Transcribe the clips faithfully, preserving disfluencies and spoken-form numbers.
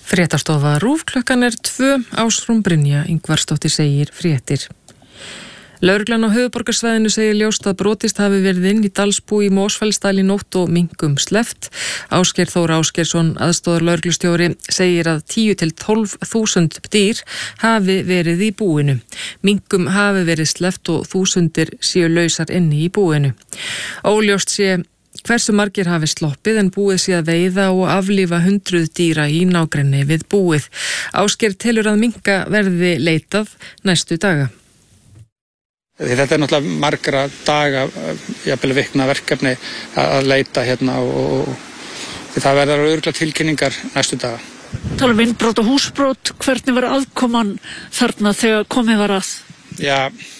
Fréttastofa RÚV, klukkan er tvö, Ásrún Brynja Ingvarsdóttir segir fréttir. Lögreglan á höfuðborgarsvæðinu segir ljóst að brotist hafi verið inn í Dalsbú í Mosfellsdal í nótt og minkum sleppt. Ásgeir Þór Ásgeirsson, aðstoðar lögreglustjóri, segir að tíu til tólf þúsund dýr hafi verið í búinu. Minkum hafi verið sleppt og þúsundir séu lausar inni í búinu. Óljóst sé hversu margir hafi sloppið en búið sé að veiða og aflífa hundruð dýra í nágrenni við búið. Ásgeir telur að minka verði leitað næstu daga. Þetta er náttúrulega margra daga, jafnvel vikna verkefni að leita hérna og, og það verður örugglega tilkynningar næstu daga. Tala um innbrot og húsbrot, hvernig var aðkoman þarna þegar komið var að? Já,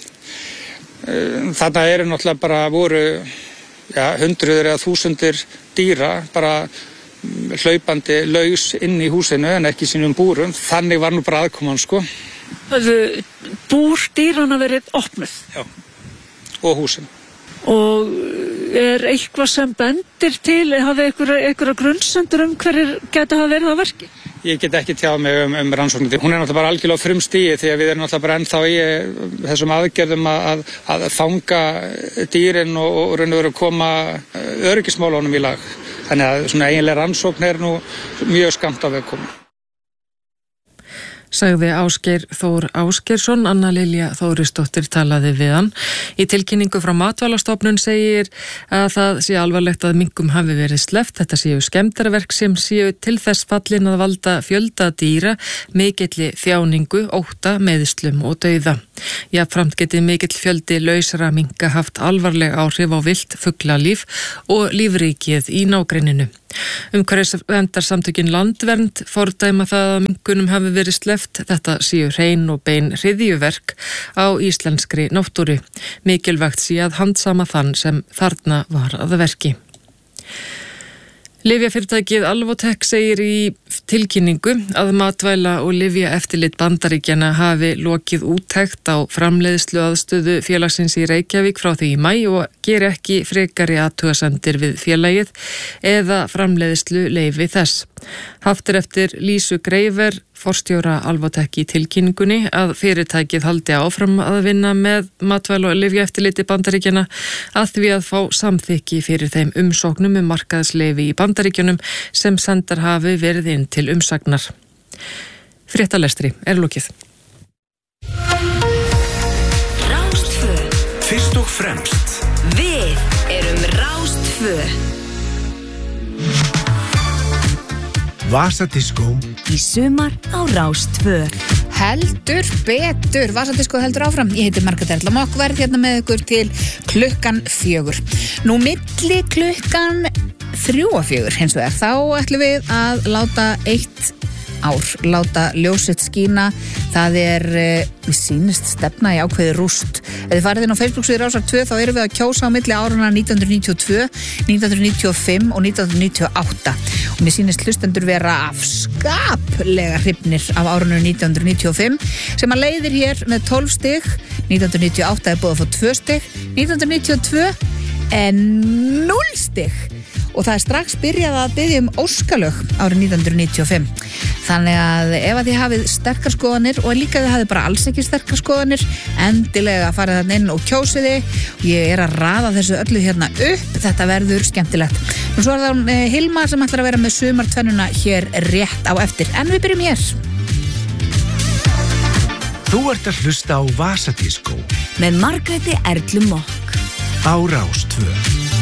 þarna eru náttúrulega bara voru já, hundruður eða þúsundir dýra bara hlaupandi laus inn í húsinu en ekki sínum búrum. Þannig var nú bara aðkoman, sko. Hafðu búr dýrana verið opnuð? Já, og húsin. Og er eitthvað sem bendir til, hafið einhverja grunnsendur um hverjir geta hafa verið á verki? Ég get ekki tjáð mig um, um rannsóknir. Hún er náttúrulega bara algjörlega á frumstigi því að við erum náttúrulega bara ennþá í þessum aðgerðum að, að fanga dýrin og, og raun og veru koma öryggismálunum í lag. Þannig að svona eiginlega rannsókn er nú mjög skammt á veg komin. Sagði Ásgeir Þór Ásgeirsson, Anna Lilja Þórisdóttir talaði við hann. Í tilkynningu frá Matvælastofnun segir að það sé alvarlegt að minkum hafi verið sleppt. Þetta séu skemmdarverk sem séu til þess fallin að valda fjölda dýra, mikilli þjáningu, ótta, meiðslum og dauða. Jafnframt getið mikill fjöldi lausra minka haft alvarleg áhrif á villt fuglalíf og lífríkið í nágrenninu. Umhverfisverndarsamtökin Landvernd fordæma það að minkunum hafi verið sleppt. Þetta séu hrein og bein hryðjuverk á íslenskri náttúru. Mikilvægt sé að handsama þann sem þarna var að verki. Lyfjafyrirtækið Alvotech segir í tilkynningu að matvæla- og lyfjaeftirlit Bandaríkjanna hafi lokið úttekt á framleiðslu aðstöðu félagsins í Reykjavík frá því í maí og geri ekki frekari athugasemdir við félagið eða framleiðslu leyfi þess. Haft er eftir Lísu Greiver, forstjóra Alvotech í tilkynningunni, að fyrirtækið haldi áfram að vinna með matvæla- og lyfjaeftirliti Bandaríkjanna að því að fá samþykki fyrir þeim umsóknum um markaðsleyfi í Bandaríkjunum sem sendar hafi verið inn til umsagnar. Fréttalestri er lokið. Rástfö. Fyrst og fremst. Við erum Rástfö. Vasadiskó í sumar á Rástfö. Heldur betur, Vasadiskó heldur áfram. Ég heiti Margrét Erla Mokk, verð hérna með ykkur til klukkan fjögur. Nú milli klukkan þrjú og fjögur hins vegar, þá ætlum við að láta eitt ár, láta ljósið skína. Það er, við sýnist stefna í ákveði rúst. Ef þið farið inn á Facebook-síðu Rásar tvö, þá erum við að kjósa á milli áruna nítján hundruð níutíu og tvö, nítján hundruð níutíu og fimm og nítján hundruð níutíu og átta. Og mér sýnist hlustendur vera afskaplega hrifnir af árunum nítján hundruð níutíu og fimm, sem að leiðir hér með tólf stig. nítján hundruð níutíu og átta er búið að fá tvö stig, nítján hundruð níutíu og tvö en núll stig. Og það er strax byrjað að biðja um óskalög árið nítján hundruð níutíu og fimm. Þannig að ef að þið hafið sterkar skoðanir og líka þið hafið bara alls ekki sterkar skoðanir, endilega farið þarna inn og kjósið þið. Ég er að raða þessu öllu hérna upp, þetta verður skemmtilegt. Nú svo er það Hilma sem ætlar að vera með sumartvennuna hér rétt á eftir, en við byrjum hér. Þú ert að hlusta á Vasadiskó með Margréti Erlu Mokk á Rástfö.